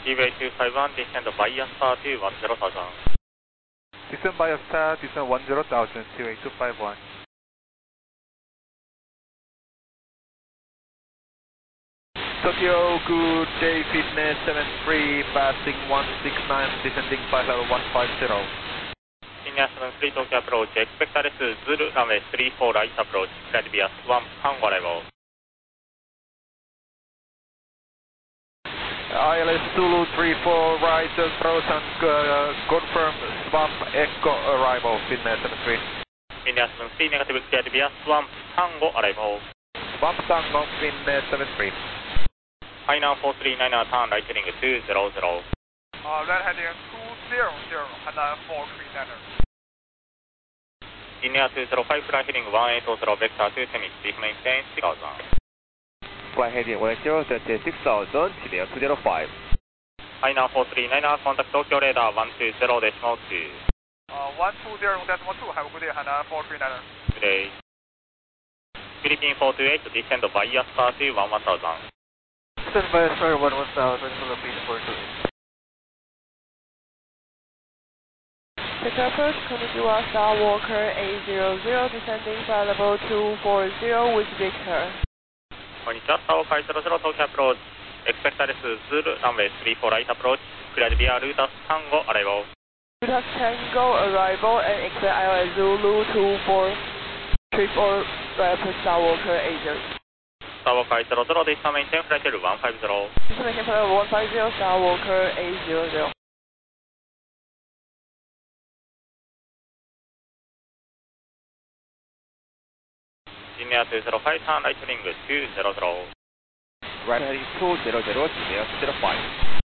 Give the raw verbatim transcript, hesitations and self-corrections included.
T V A two five one, descend bias star to one zero thousand. Descend bias star, descend one zero thousand, T V A two five one. Tokyo, good day, fitness seven three, passing one six nine, descending flight level one five zero. Senior seven three Tokyo approach, expect R S Zulu, runway three four right approach, flight bias one, Tango arrival. I L S Zulu three four right approach and uh, confirm swamp echo arrival, fitness seven three. Senior seven three, negative, cleared bias one, Tango arrival. Swamp Tango, fitness seven three. Final four three nine, turn right heading two zero zero. Uh, right heading two zero zero, Hanoi four three nine. Senior two zero five, fly heading one eight zero, vector two semi, speed maintain six thousand. Fly heading one eight zero, six thousand, T V A two zero five. Final four three nine, contact Tokyo radar one two zero decimal two. Uh, one two zero decimal two, have a good day, Hanoi four three nine. Good day. Philippine four two eight, descend bias star to one one thousand. Descend bias star one one thousand, Philippine four two eight. Take approach, Konnichiwa, Star Walker eight zero zero, descending flight level two four zero with Victor. Konnichiwa, Star Walker eight zero zero, Tokyo approach, expect R S Zulu, runway three four right approach, cleared via Lutas Tango arrival. Lutas Tango arrival and expect I L S Zulu two four three four right approach, Star Walker eight zero. Star Walker eight zero zero, this time maintain flight level one five zero. This maintain flight level one five zero, Star Walker eight zero zero. Senior two zero five, turn right heading two zero zero. Right heading two zero zero, T V A two zero five.